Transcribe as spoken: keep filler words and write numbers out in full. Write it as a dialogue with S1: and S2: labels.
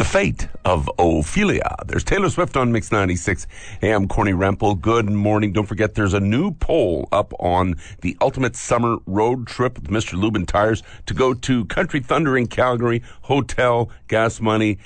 S1: fate of Ophelia. There's Taylor Swift on Mix ninety-six. Hey, I'm Corny Rempel. Good morning. Don't forget there's a new poll up on the Ultimate Summer Road Trip with Mister Lubin Tires to go to Country Thunder in Calgary, hotel, gas money,